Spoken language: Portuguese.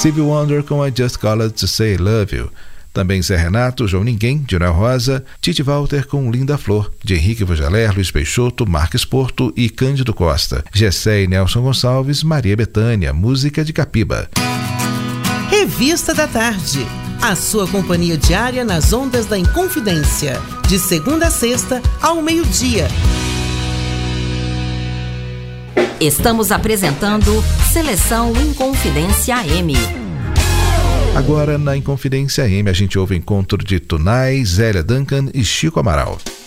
Stevie Wonder com I Just Called to Say I Love You. Também Zé Renato, João Ninguém, de Noel Rosa, Tite Walter com Linda Flor, de Henrique Vogeler, Luiz Peixoto, Marques Porto e Cândido Costa. Gessé e Nelson Gonçalves, Maria Bethânia, música de Capiba. Revista da Tarde, a sua companhia diária nas ondas da Inconfidência, de segunda a sexta ao meio-dia. Estamos apresentando Seleção Inconfidência AM. Agora, na Inconfidência AM, a gente ouve o encontro de Tunai, Zélia Duncan e Chico Amaral.